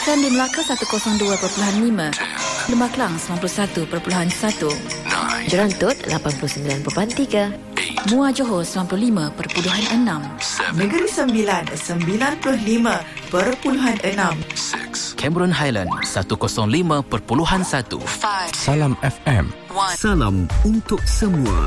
FM di Melaka 102.5, Lembah Kelang 91.1, Jerantut 89.3, Muar Johor 95.6, Negeri Sembilan 95.6, Cameron Highland 105.1. Salam FM. Salam untuk semua.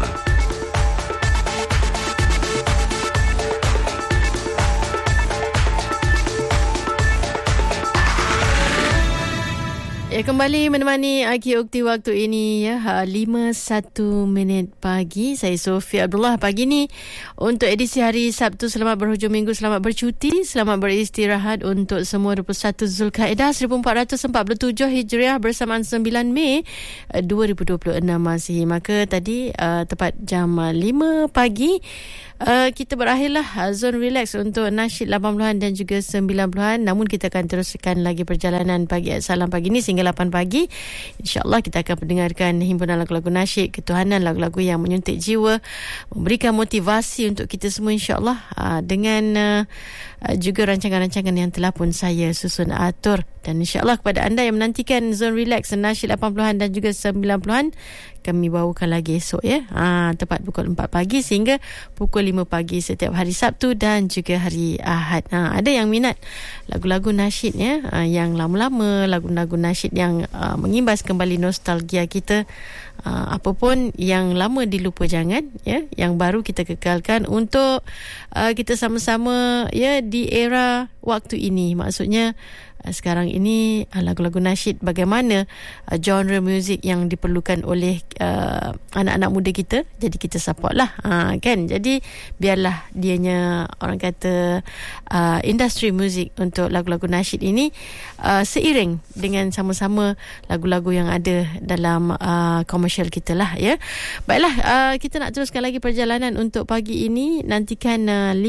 Ya, kembali menemani Aki Ukti waktu ini ya, 5:01 pagi. Saya Sofia Abdullah. Pagi ni untuk edisi hari Sabtu, selamat berhujung minggu, selamat bercuti, selamat beristirahat untuk semua. 21 Zulkaidah 1447 Hijriah bersamaan 9 Mei 2026 masih. Maka tadi tepat jam 5 pagi kita berakhirlah zon relax untuk nasyid 80-an dan juga 90-an. Namun kita akan teruskan lagi perjalanan pagi Salam pagi ni sehingga 8 pagi. InsyaAllah kita akan mendengarkan himpunan lagu-lagu nasyid ketuhanan, lagu-lagu yang menyuntik jiwa, memberikan motivasi untuk kita semua insyaAllah, dengan juga rancangan-rancangan yang telah pun saya susun atur. Dan insyaAllah kepada anda yang menantikan zon relax nasyid 80-an dan juga 90-an, kami bawakan lagi esok ya, tepat pukul 4 pagi sehingga pukul 5 pagi setiap hari Sabtu dan juga hari Ahad. Ada yang minat lagu-lagu nasyid ya, yang lama-lama, lagu-lagu nasyid yang mengimbas kembali nostalgia kita. Apapun yang lama dilupa jangan ya, yang baru kita kekalkan untuk kita sama-sama ya di era waktu ini. Maksudnya sekarang ini lagu-lagu nasyid, bagaimana genre muzik yang diperlukan oleh anak-anak muda kita. Jadi kita support lah, kan. Jadi biarlah dianya, orang kata, industri muzik untuk lagu-lagu nasyid ini seiring dengan sama-sama lagu-lagu yang ada dalam komersial kita lah ya. Baiklah, kita nak teruskan lagi perjalanan untuk pagi ini. Nantikan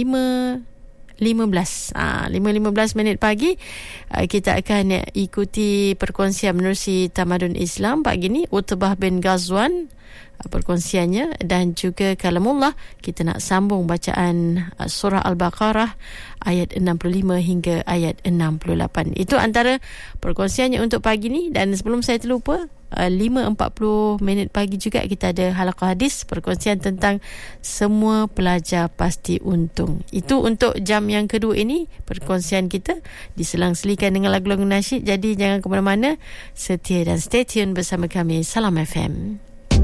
5:15 pagi kita akan ikuti perkongsian menerusi Tamadun Islam pagi ni. Utbah bin Ghazwan perkongsiannya, dan juga kalamullah. Kita nak sambung bacaan surah Al-Baqarah ayat 65 hingga ayat 68. Itu antara perkongsiannya untuk pagi ni. Dan sebelum saya terlupa, 5:40 pagi juga kita ada halaqah hadis, perkongsian tentang semua pelajar pasti untung. Itu untuk jam yang kedua ini. Perkongsian kita diselang-selikan dengan lagu-lagu nasyid. Jadi jangan ke mana-mana, setia dan stay tune bersama kami Salam FM.